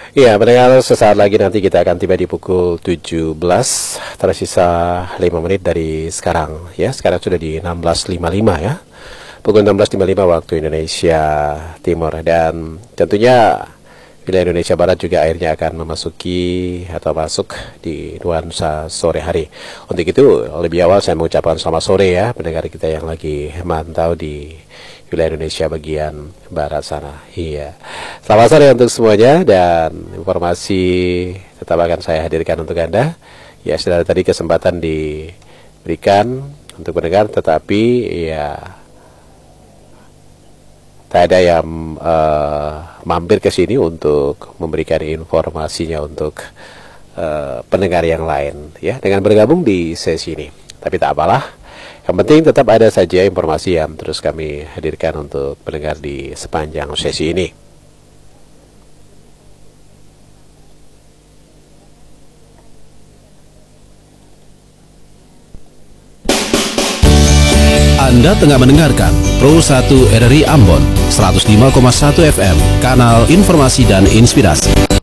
Ya, pendengar, sesaat lagi nanti kita akan tiba di pukul 17, tersisa 5 menit dari sekarang. Ya, sekarang sudah di 16.55 ya. Pukul 16.55 waktu Indonesia Timur. Dan tentunya wilayah Indonesia Barat juga akhirnya akan memasuki atau masuk di nuansa sore hari. Untuk itu, lebih awal saya mengucapkan selamat sore ya, pendengar kita yang lagi mantau di wilayah Indonesia bagian barat sana. Iya. Selamat sore untuk semuanya, dan informasi tetap akan saya hadirkan untuk Anda. Ya, sudah tadi kesempatan diberikan untuk pendengar, tetapi ya tak ada yang mampir ke sini untuk memberikan informasinya untuk pendengar yang lain ya, dengan bergabung di sesi ini. Tapi tak apalah. Yang penting tetap ada saja informasi yang terus kami hadirkan untuk pendengar di sepanjang sesi ini. Anda tengah mendengarkan Pro 1 RRI Ambon 105,1 FM, kanal informasi dan inspirasi.